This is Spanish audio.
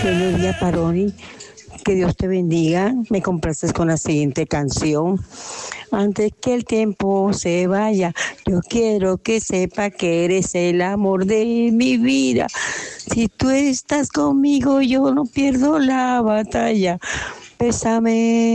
Buenos días, Paroni. Que Dios te bendiga. Me complaces con la siguiente canción. Antes que el tiempo se vaya, yo quiero que sepa que eres el amor de mi vida. Si tú estás conmigo, yo no pierdo la batalla. Bésame.